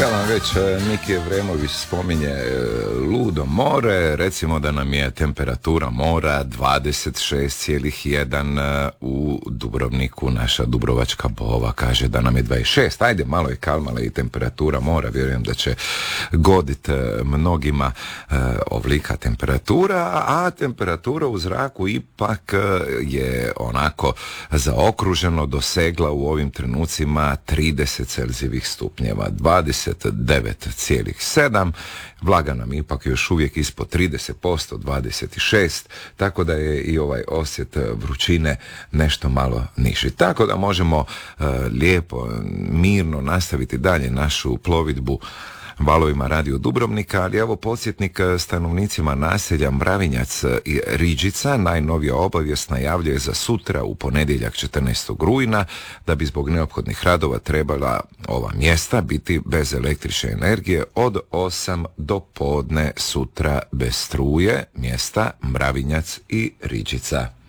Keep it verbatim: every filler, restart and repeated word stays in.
Kad vam već Miki Evremović spominje ludo more, recimo da nam je temperatura mora dvadeset šest zarez jedan u Dubrovniku. Naša dubrovačka bova kaže da nam je dvadeset šest. Ajde, malo je kalmala i temperatura mora, vjerujem da će godit mnogima ovolika temperatura, a temperatura u zraku ipak je onako zaokruženo dosegla u ovim trenucima trideset celzijevih stupnjeva, dvadeset devet zarez sedam, vlaga nam ipak još uvijek ispod trideset posto, dvadeset šest, tako da je i ovaj osjet vrućine nešto malo niži. Tako da možemo uh, lijepo, mirno nastaviti dalje našu plovidbu valovima Radio Dubrovnika, ali evo podsjetnik stanovnicima naselja Mravinjac i Riđica. Najnovija obavijest najavljuje za sutra u ponedjeljak četrnaestog rujna da bi zbog neophodnih radova trebala ova mjesta biti bez električne energije od osam do podne sutra bez struje, mjesta Mravinjac i Riđica.